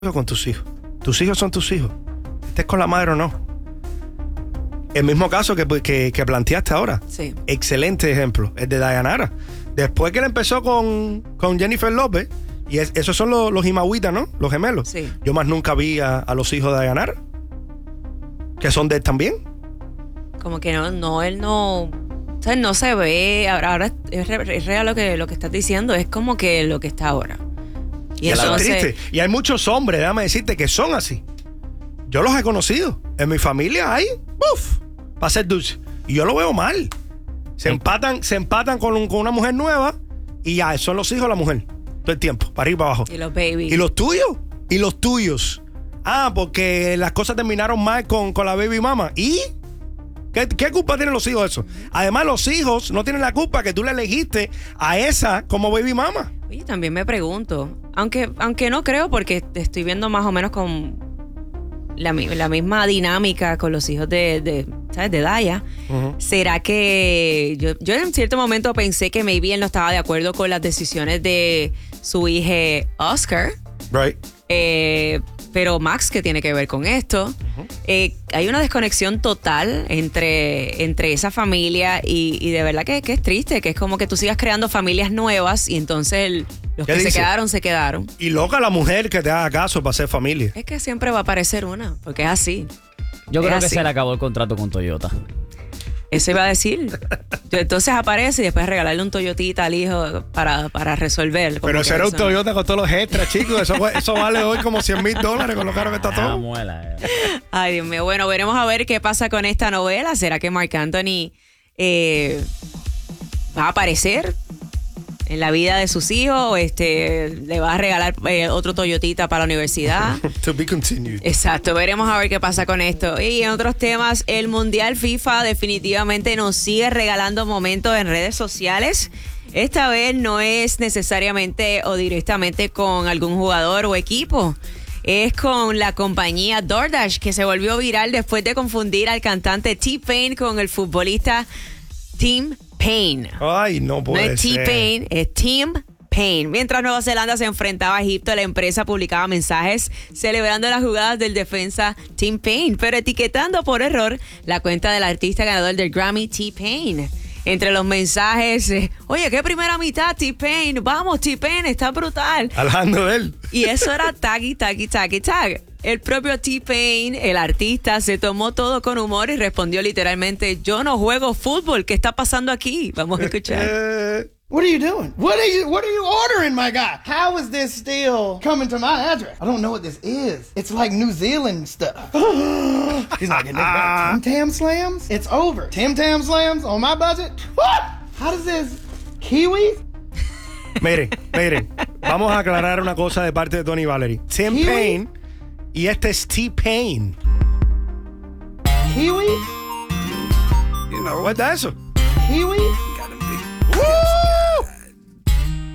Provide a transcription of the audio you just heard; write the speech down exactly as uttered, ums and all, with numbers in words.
con tus hijos. Tus hijos son tus hijos. Estés con la madre o no. El mismo caso que, que, que planteaste ahora. Sí. Excelente ejemplo. El de Dayanara. Después que él empezó con, con Jennifer López, y es, esos son los, los Imagüitas, ¿no? Los gemelos. Sí. Yo más nunca vi a, a los hijos de Dayanara, que son de él también. Como que no, no, él no... O sea, no se ve... Ahora, ahora es, re, es real lo que, lo que estás diciendo. Es como que lo que está ahora. Y, y entonces, es triste. Y hay muchos hombres, déjame decirte, que son así. Yo los he conocido. En mi familia hay, ¡buf!, para ser dulce. Y yo lo veo mal. Se empatan, se empatan con, un, con una mujer nueva y ya, son los hijos de la mujer. Todo el tiempo, para arriba y para abajo. Y los babies. ¿Y los tuyos? ¿Y los tuyos? Ah, porque las cosas terminaron mal con, con la baby mama. ¿Y? ¿Qué, ¿Qué culpa tienen los hijos de eso? Además, los hijos no tienen la culpa que tú le elegiste a esa como baby mama. Oye, también me pregunto, aunque, aunque no creo, porque estoy viendo más o menos con la, la misma dinámica con los hijos de, de, ¿sabes? de Daya. Uh-huh. ¿Será que yo, yo en cierto momento pensé que maybe él no estaba de acuerdo con las decisiones de su hija Oscar? Right. Eh, pero Max, ¿qué tiene que ver con esto? Uh-huh. Eh, hay una desconexión total entre, entre esa familia y, y de verdad que, que es triste, que es como que tú sigas creando familias nuevas y entonces el, los que dice? se quedaron, se quedaron. Y loca la mujer que te haga caso para hacer familia. Es que siempre va a aparecer una, porque es así. Yo es creo así. que se le acabó el contrato con Toyota. Eso iba a decir. Entonces aparece y después regalarle un Toyotita al hijo para, para resolver. Pero será un Toyota con todos los extras, chicos. Eso, eso vale hoy como cien mil dólares con lo caro que está todo. Ah, muela, eh. Ay, Dios mío. Bueno, veremos a ver qué pasa con esta novela. ¿Será que Marc Anthony eh, va a aparecer en la vida de sus hijos? Este, ¿le va a regalar eh, otro Toyotita para la universidad? To be continued. Exacto, veremos a ver qué pasa con esto. Y en otros temas, el Mundial FIFA definitivamente nos sigue regalando momentos en redes sociales. Esta vez no es necesariamente o directamente con algún jugador o equipo. Es con la compañía DoorDash, que se volvió viral después de confundir al cantante T-Pain con el futbolista Tim Payne. Ay, no puede ser. No es T-Pain, es Tim Payne. Mientras Nueva Zelanda se enfrentaba a Egipto, la empresa publicaba mensajes celebrando las jugadas del defensa Tim Payne, pero etiquetando por error la cuenta del artista ganador del Grammy, T-Pain. Entre los mensajes, eh, oye, qué primera mitad, T-Pain, vamos, T-Pain, está brutal. Hablando de él. Y eso era tag y tag y tag y tag. El propio T-Pain, el artista, se tomó todo con humor y respondió literalmente, yo no juego fútbol, ¿qué está pasando aquí? Vamos a escuchar. What are you doing? What are you What are you ordering, my guy? How is this still coming to my address? I don't know what this is. It's like New Zealand stuff. He's like, Tim Tam Slams? It's over. Tim Tam Slams on my budget? What? How does this kiwi? Miren, miren, vamos a aclarar una cosa de parte de Tony Valerie. Tim Kiwi? Payne y este es T-Pain. Kiwi? You know, ¿what es eso? Kiwi? ¡Uh!